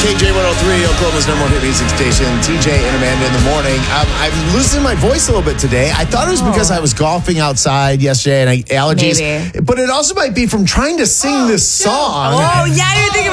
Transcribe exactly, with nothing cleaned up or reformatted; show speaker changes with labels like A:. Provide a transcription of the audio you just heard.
A: K J one oh three, Oklahoma's number one hit music station. T J and Amanda in the morning. Um, I'm losing my voice a little bit today. I thought it was because I was golfing outside yesterday and I, allergies.
B: Maybe.
A: But it also might be from trying to sing this song.
B: Oh, yeah, you're thinking